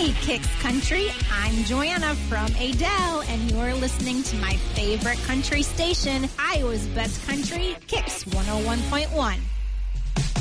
Hey, Kicks Country. I'm Joanna from Adele, and you're listening to my favorite country station, Iowa's Best Country, Kicks 101.1.